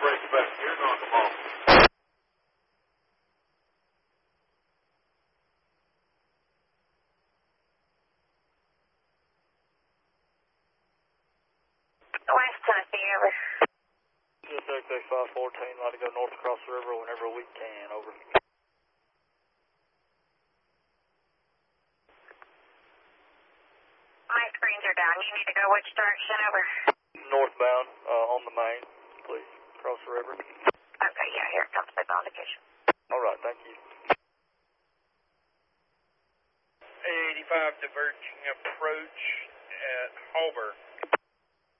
break back here, not come off. West Tennessee, over. Just XX 514, like to go north across the river whenever we can, over. My screens are down. You need to go which direction, over? Northbound, on the main, please, across the river. Okay, yeah, here it comes, signal indication. Alright, thank you. A85 diverging approach at Hallberg.